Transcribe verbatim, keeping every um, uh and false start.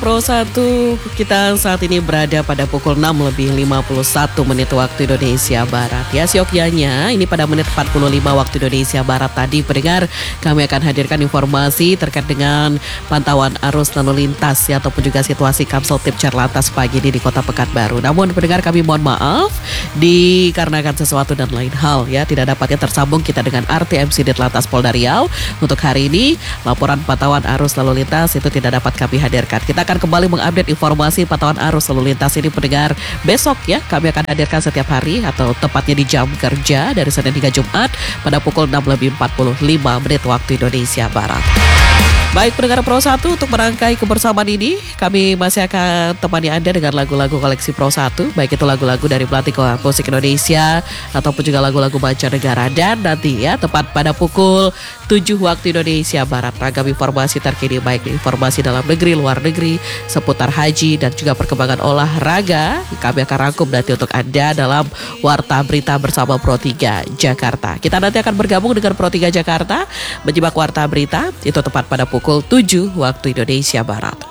Pro satu, kita saat ini berada pada pukul enam lebih lima puluh satu menit waktu Indonesia Barat. Ya, siokianya ini pada menit empat puluh lima waktu Indonesia Barat tadi, pendengar, kami akan hadirkan informasi terkait dengan pantauan arus lalu lintas ya, ataupun juga situasi Kamsel Tip Carlantas pagi ini di Kota Pekanbaru. Namun pendengar, kami mohon maaf dikarenakan sesuatu dan lain hal ya, tidak dapatnya tersambung kita dengan R T M C Ditlantas Polda Riau. Untuk hari ini laporan pantauan arus lalu lintas itu tidak dapat kami hadirkan. Kita akan kembali mengupdate informasi pantauan arus lalu lintas ini, pendengar, besok ya. Kami akan hadirkan setiap hari atau tepatnya di jam kerja dari Senin hingga Jumat pada pukul enam lebih empat puluh lima menit waktu Indonesia Barat. Baik pendengar Pro satu, untuk merangkai kebersamaan ini kami masih akan temani Anda dengan lagu-lagu koleksi Pro satu, baik itu lagu-lagu dari pelatih musik Indonesia ataupun juga lagu-lagu mancanegara. Dan nanti ya tepat pada pukul tujuh waktu Indonesia Barat, ragam informasi terkini baik informasi dalam negeri, luar negeri seputar haji dan juga perkembangan olahraga kami akan rangkum nanti untuk Anda dalam Warta Berita bersama Pro tiga Jakarta. Kita nanti akan bergabung dengan Pro tiga Jakarta menyimak Warta Berita itu tepat pada pukul tujuh waktu Indonesia Barat.